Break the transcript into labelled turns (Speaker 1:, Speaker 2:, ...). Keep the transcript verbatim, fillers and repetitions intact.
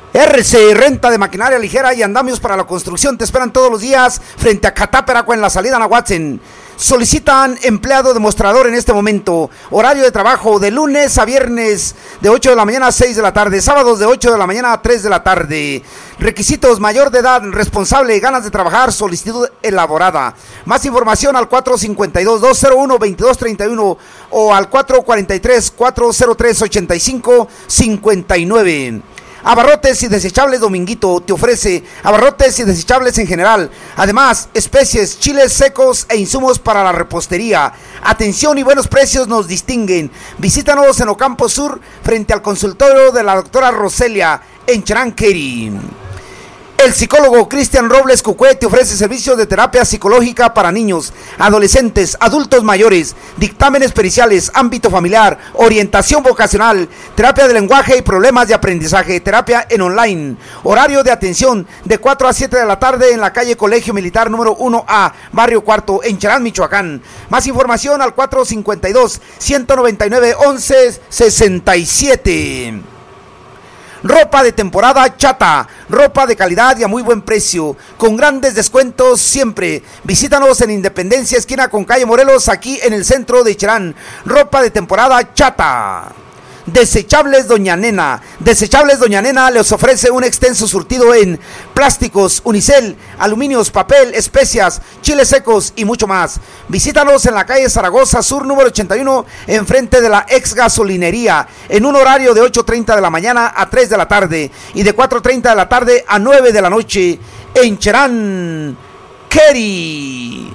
Speaker 1: R C, renta de maquinaria ligera y andamios para la construcción. Te esperan todos los días frente a Cataperaco en la salida a Nahuatzen. Solicitan empleado demostrador en este momento. Horario de trabajo de lunes a viernes de ocho de la mañana a seis de la tarde. Sábados de ocho de la mañana a tres de la tarde. Requisitos: mayor de edad, responsable, ganas de trabajar, solicitud elaborada. Más información al cuatro cinco dos, dos cero uno, dos dos tres uno o al cuatro cuatro tres, cuatro cero tres, ocho cinco cinco nueve. Abarrotes y Desechables Dominguito te ofrece abarrotes y desechables en general. Además, especies, chiles secos e insumos para la repostería. Atención y buenos precios nos distinguen. Visítanos en Ocampo Sur, frente al consultorio de la doctora Roselia, en Charanqueri. El psicólogo Cristian Robles Cucué te ofrece servicios de terapia psicológica para niños, adolescentes, adultos mayores, dictámenes periciales, ámbito familiar, orientación vocacional, terapia de lenguaje y problemas de aprendizaje, terapia en online. Horario de atención de cuatro a siete de la tarde en la calle Colegio Militar número uno A, Barrio Cuarto, en Charán, Michoacán. Más información al cuatro cinco dos, uno nueve nueve, once sesenta y siete. Ropa de temporada Chata, ropa de calidad y a muy buen precio, con grandes descuentos siempre. Visítanos en Independencia, esquina con calle Morelos, aquí en el centro de Cherán. Ropa de temporada Chata. Desechables Doña Nena. Desechables Doña Nena les ofrece un extenso surtido en plásticos, unicel, aluminios, papel, especias, chiles secos y mucho más. Visítanos en la calle Zaragoza Sur número ochenta y uno, enfrente de la ex gasolinería, en un horario de ocho treinta de la mañana a tres de la tarde y de cuatro treinta de la tarde a nueve de la noche, en Cherán, Keri.